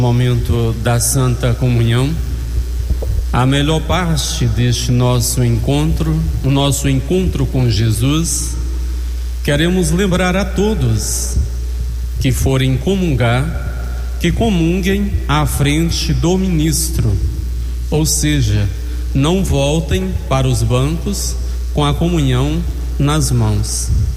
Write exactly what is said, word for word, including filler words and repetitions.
Momento da Santa Comunhão, a melhor parte deste nosso encontro, o nosso encontro com Jesus, queremos lembrar a todos que forem comungar, que comunguem à frente do ministro, ou seja, não voltem para os bancos com a comunhão nas mãos.